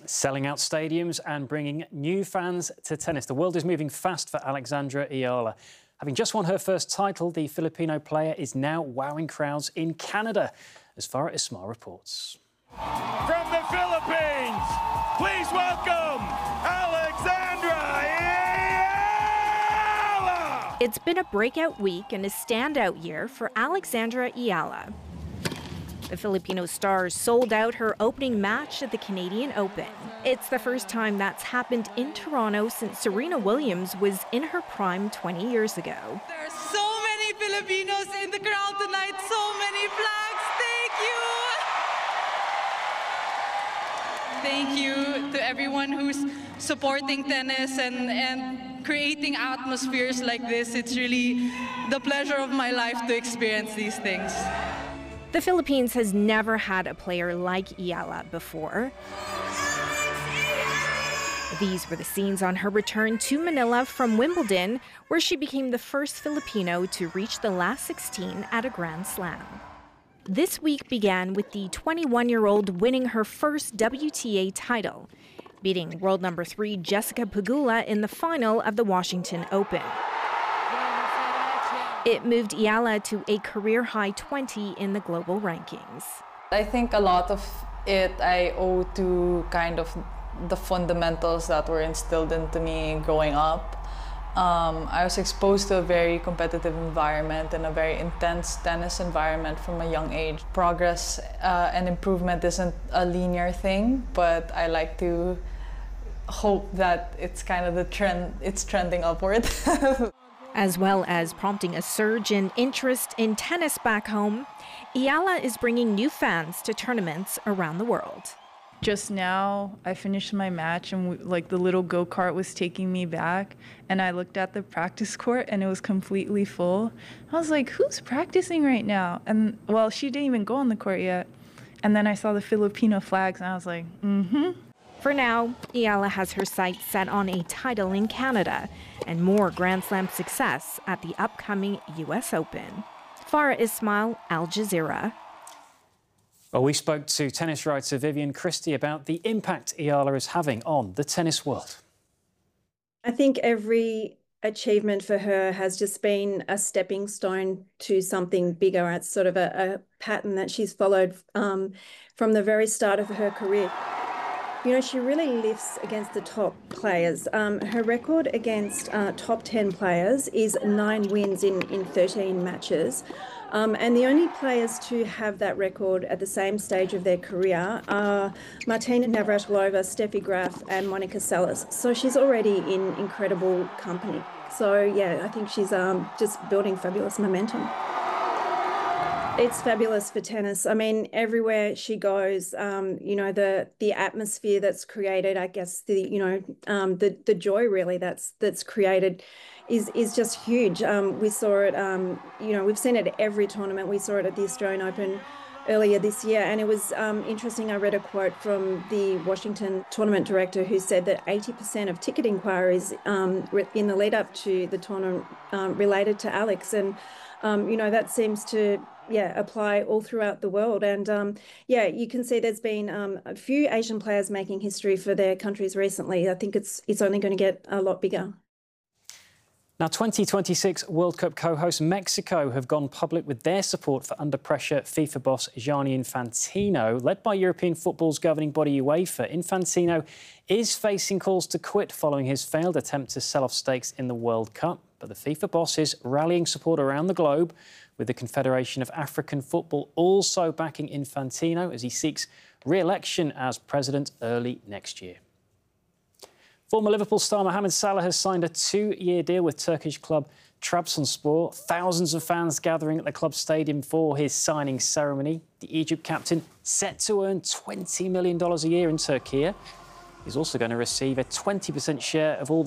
Selling out stadiums and bringing new fans to tennis. The world is moving fast for Alexandra Ayala. Having just won her first title, the Filipino player is now wowing crowds in Canada, as Farah Ismail reports. From the Philippines, please welcome Alexandra Ayala! It's been a breakout week and a standout year for Alexandra Ayala. The Filipino star sold out her opening match at the Canadian Open. It's the first time that's happened in Toronto since Serena Williams was in her prime 20 years ago. There are so many Filipinos in the crowd tonight, so many flags. Thank you to everyone who's supporting tennis and creating atmospheres like this. It's really the pleasure of my life to experience these things. The Philippines has never had a player like Ayala before. These were the scenes on her return to Manila from Wimbledon, where she became the first Filipino to reach the last 16 at a Grand Slam. This week began with the 21-year-old winning her first WTA title, beating world number 3 Jessica Pegula in the final of the Washington Open. It moved Ayala to a career-high 20 in the global rankings. I think a lot of it I owe to kind of the fundamentals that were instilled into me growing up. I was exposed to a very competitive environment and a very intense tennis environment from a young age. Progress and improvement isn't a linear thing, but I like to hope that it's kind of the trend, it's trending upward. As well as prompting a surge in interest in tennis back home, Ayala is bringing new fans to tournaments around the world. Just now, I finished my match and the little go-kart was taking me back, and I looked at the practice court and it was completely full. I was like, who's practicing right now? And well, she didn't even go on the court yet. And then I saw the Filipino flags and I was like, For now, Ayala has her sights set on a title in Canada and more Grand Slam success at the upcoming US Open. Farah Ismail, Al Jazeera. Well, we spoke to tennis writer Vivian Christie about the impact Ayala is having on the tennis world. I think every achievement for her has just been a stepping stone to something bigger. It's sort of a pattern that she's followed from the very start of her career. You know, she really lifts against the top players. Her record against top 10 players is 9 wins in 13 matches. And the only players to have that record at the same stage of their career are Martina Navratilova, Steffi Graf and Monica Seles. So she's already in incredible company. So, yeah, I think she's just building fabulous momentum. It's fabulous for tennis. I mean, everywhere she goes, you know, the atmosphere that's created, I guess, the joy really that's created is just huge. We saw it, you know, we've seen it at every tournament. We saw it at the Australian Open earlier this year, and it was interesting. I read a quote from the Washington tournament director who said that 80% of ticket inquiries in the lead up to the tournament related to Alex, and you know, that seems to apply all throughout the world. And you can see there's been a few Asian players making history for their countries recently. I think it's only going to get a lot bigger. Now, 2026 World Cup co-host Mexico have gone public with their support for under-pressure FIFA boss Gianni Infantino. Led by European football's governing body UEFA, Infantino is facing calls to quit following his failed attempt to sell off stakes in the World Cup. But the FIFA boss is rallying support around the globe, with the Confederation of African Football also backing Infantino as he seeks re-election as president early next year. Former Liverpool star Mohamed Salah has signed a 2-year deal with Turkish club Trabzonspor. Thousands of fans gathering at the club stadium for his signing ceremony. The Egypt captain set to earn $20 million a year in Turkey. He's also going to receive a 20% share of all the